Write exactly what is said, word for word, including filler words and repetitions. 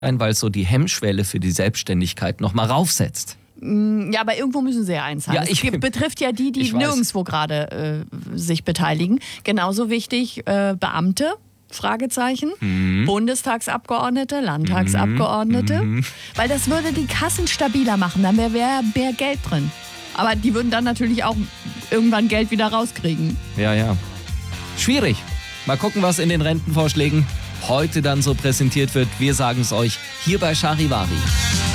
Ein, weil es so die Hemmschwelle für die Selbstständigkeit nochmal raufsetzt. Ja, aber irgendwo müssen sie ja einzahlen. Ja, ich- es betrifft ja die, die ich weiß. nirgendwo gerade äh, sich beteiligen. Genauso wichtig äh, Beamte, Fragezeichen, Mhm. Bundestagsabgeordnete, Landtagsabgeordnete. Mhm. Weil das würde die Kassen stabiler machen, dann wäre wär mehr Geld drin. Aber die würden dann natürlich auch irgendwann Geld wieder rauskriegen. Ja, ja. Schwierig. Mal gucken, was in den Rentenvorschlägen heute dann so präsentiert wird. Wir sagen es euch hier bei Charivari.